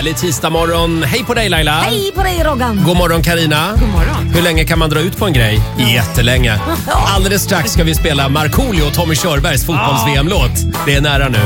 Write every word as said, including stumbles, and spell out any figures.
Härlig tisdagmorgon. Hej på dig Laila. Hej på dig Roggan. God morgon Karina. God morgon. Hur länge kan man dra ut på en grej? Jättelänge. Alldeles strax ska vi spela Markoolio och Tommy Körbergs fotbolls-V M-låt. Det är nära nu.